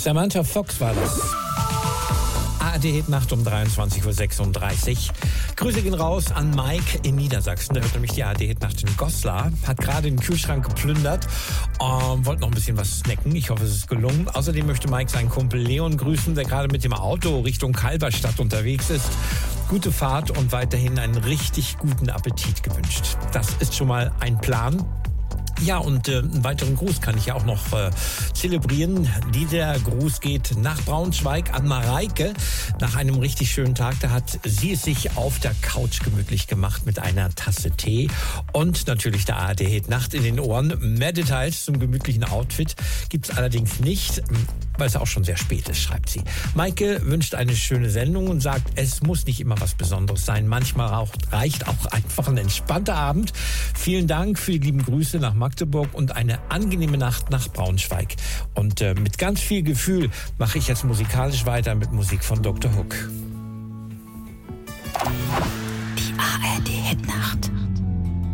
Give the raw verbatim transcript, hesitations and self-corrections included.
Samantha Fox war das. A R D-Hitnacht um dreiundzwanzig Uhr sechsunddreißig. Grüße gehen raus an Mike in Niedersachsen. Der hört nämlich die A R D-Hitnacht in Goslar. Hat gerade den Kühlschrank geplündert. Ähm, wollte noch ein bisschen was snacken. Ich hoffe, es ist gelungen. Außerdem möchte Mike seinen Kumpel Leon grüßen, der gerade mit dem Auto Richtung Kalberstadt unterwegs ist. Gute Fahrt und weiterhin einen richtig guten Appetit gewünscht. Das ist schon mal ein Plan. Ja, und äh, einen weiteren Gruß kann ich ja auch noch äh, zelebrieren. Dieser Gruß geht nach Braunschweig an Mareike. Nach einem richtig schönen Tag, da hat sie es sich auf der Couch gemütlich gemacht mit einer Tasse Tee und natürlich der A R D-Hitnacht in den Ohren. Mehr Details zum gemütlichen Outfit gibt's allerdings nicht, weil es auch schon sehr spät ist, schreibt sie. Maike wünscht eine schöne Sendung und sagt, es muss nicht immer was Besonderes sein. Manchmal reicht auch einfach ein entspannter Abend. Vielen Dank für die lieben Grüße nach Magdeburg und eine angenehme Nacht nach Braunschweig. Und äh, mit ganz viel Gefühl mache ich jetzt musikalisch weiter mit Musik von Doktor Hook.